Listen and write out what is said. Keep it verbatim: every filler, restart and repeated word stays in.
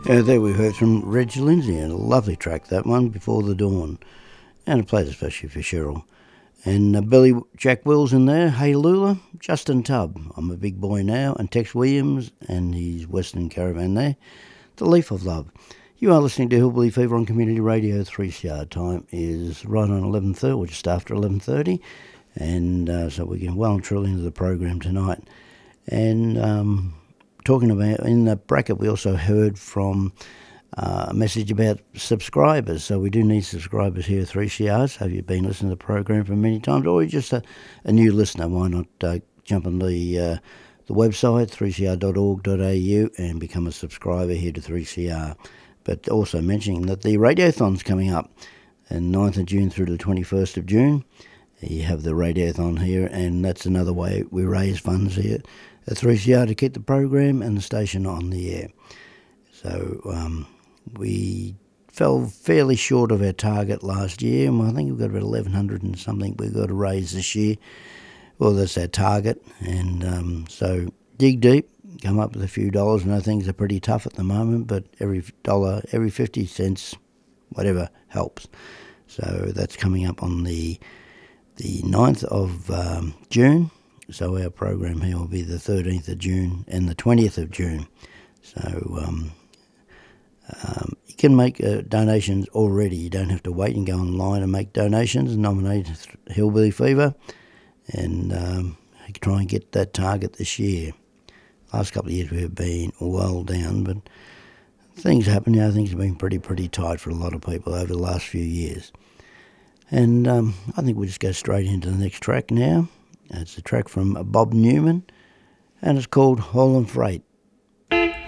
Uh, there we heard from Reg Lindsay, and a lovely track, that one, Before the Dawn. And I played especially for Cheryl. And uh, Billy Jack Wills in there, Hey Lula, Justin Tubb, I'm a Big Boy Now, and Tex Williams and his Western Caravan there, The Leaf of Love. You are listening to Hillbilly Fever on Community Radio. three C R time is right on eleven thirty, or just after eleven thirty, and uh, so we're getting well and truly into the program tonight. And um, talking about, in the bracket, we also heard from uh, a message about subscribers. So we do need subscribers here at three C Rs. Have you been listening to the program for many times, or you're just a, a new listener? Why not uh, jump on the uh, the website, three c r dot org dot a u, and become a subscriber here to three C R. But also mentioning that the Radiothon's coming up on ninth of June through to the twenty-first of June. You have the Radiothon here, and that's another way we raise funds here at three C R to keep the program and the station on the air. So um, we fell fairly short of our target last year, and I think we've got about eleven hundred and something we've got to raise this year. Well, that's our target, and um, so dig deep, come up with a few dollars. I know things are pretty tough at the moment, but every dollar, every fifty cents, whatever, helps. So that's coming up on the the ninth of um, June. So our program here will be the thirteenth of June and the twentieth of June. So um, um, you can make uh, donations already. You don't have to wait and go online and make donations. Nominate Hillbilly Fever and um, try and get that target this year. Last couple of years we've been well down, but things happen now. Things have been pretty, pretty tight for a lot of people over the last few years. And um, I think we'll just go straight into the next track now. It's a track from Bob Newman, and it's called Haulin' Freight.